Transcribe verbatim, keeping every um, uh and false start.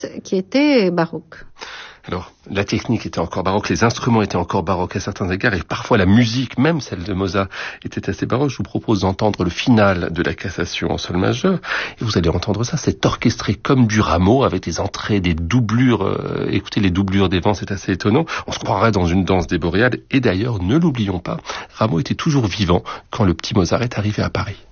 qui était baroque. Alors, la technique était encore baroque, les instruments étaient encore baroques à certains égards, et parfois la musique, même celle de Mozart, était assez baroque. Je vous propose d'entendre le final de la Cassation en sol majeur, et vous allez entendre ça, c'est orchestré comme du Rameau, avec des entrées, des doublures. Euh, écoutez, les doublures des vents, c'est assez étonnant. On se croirait dans une danse des Boréades, et d'ailleurs, ne l'oublions pas, Rameau était toujours vivant quand le petit Mozart est arrivé à Paris.